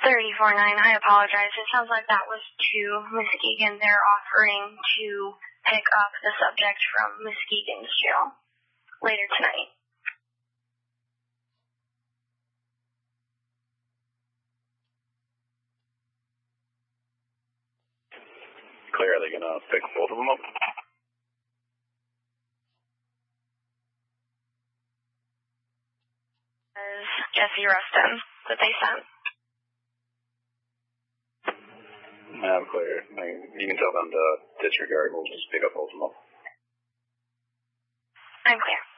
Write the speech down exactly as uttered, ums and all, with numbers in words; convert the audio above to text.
thirty-four nine, I apologize. It sounds like that was to Muskegon. They're offering to pick up the subject from Muskegon's jail later tonight. Clear, are they going to pick both of them up? As Jesse Rustin that they sent. I'm clear. I mean, you can tell them to disregard. We'll just pick up both of them. I'm clear.